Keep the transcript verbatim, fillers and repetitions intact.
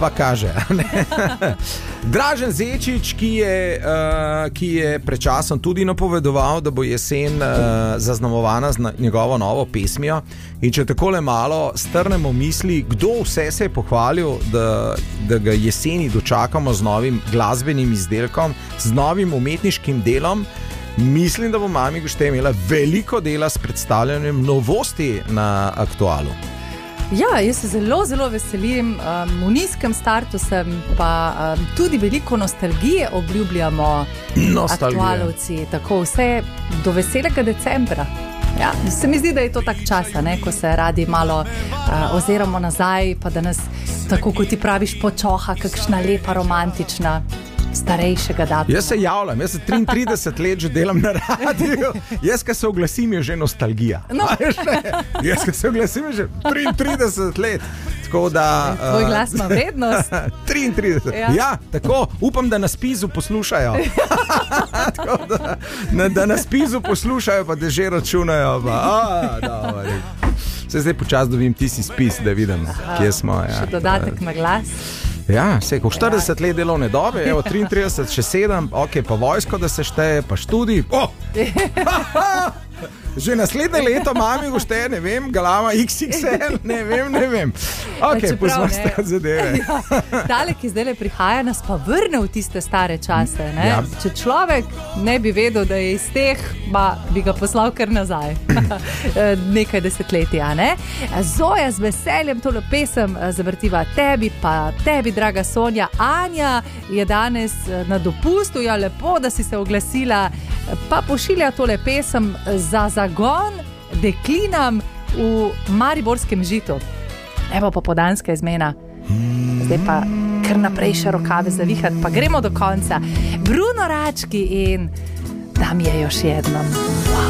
pa kaže. Dražen Zečič, ki je, uh, ki je pred časom tudi napovedoval, da bo jesen uh, zaznamovana z njegovo novo pesmijo. In če takole malo strnemo misli, kdo vse se je pohvalil, da, da ga jeseni dočakamo z novim glasbenim izdelkom, z novim umetniškim delom, mislim, da bo mami Gošte imela veliko dela s predstavljanjem novosti na Aktualu. Ja, jaz se zelo, zelo veselim. Um, v nizkem startu sem, pa um, tudi veliko nostalgije obljubljamo aktualovci. Tako vse do veselega decembra. Ja, se mi zdi, da je to tak časa, ne, ko se radi malo uh, oziramo nazaj, pa da nas, tako kot ti praviš, počoha kakšna lepa romantična starejšega datuma. Jaz se javljam, jaz se triintrideset let že delam na radiju, jaz, ko se oglasim, je že nostalgija. No. Jaz, ko se oglasim, je že triintrideset let. Tako da... Tvoj glas ima vrednost. triintrideset. Ja. Ja, tako, upam, da na Spizu poslušajo. Tako da, na, da na Spizu poslušajo, pa da že računajo. Pa, a, dobro. Se zdaj počas dobim tisti spis, da vidim, aha, kje smo. Ja. Še dodatek na glas. Ja, se, ko štirideset let delovne dobe, evo triintrideset, še sedem, ok, pa vojsko, da se šteje, pa študij. Oh! Že naslednje leto mami Gošte, ne vem, galama iks iks el, ne vem, ne vem. Ok, pozvasta zadeve. Ja, tale, ki zdaj le prihaja, nas pa vrne v tiste stare čase. Ne? Ja. Če človek ne bi vedel, da je iz teh, ba, bi ga poslal kar nazaj. Nekaj desetletja, ne? Zoja z veseljem tole pesem zavrtiva tebi, pa tebi, draga Sonja. Anja je danes na dopustu, ja, lepo, da si se oglasila, pa pošilja tole pesem za zagon deklinam v mariborskem Žitu. Evo popoldanska izmena. Zdaj pa kar naprej še rokave zavihati, pa gremo do konca. Bruno Rački in tam je još jednom. Wow.